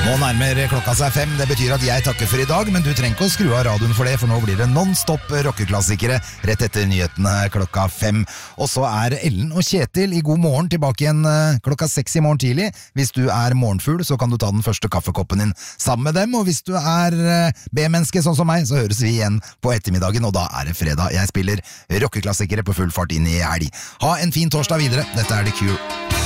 Nå nærmer klokka seg 5, det betyr at jeg takker for i dag, men du trenger ikke å skru av radioen for det, for nå blir det non-stop rockeklassikere rett etter nyhetene klokka 5. Og så er Ellen og Kjetil i God morgen tilbake igjen klokka 6 i morgen tidlig. Hvis du er morgenfugl, så kan du ta den første kaffekoppen din sammen med dem, og hvis du er B-menneske sånn som meg, så høres vi igjen på ettermiddagen, og da er det fredag. Jeg spiller rockeklassikere på full fart inn i helg. Ha en fin torsdag videre, dette er The Cure.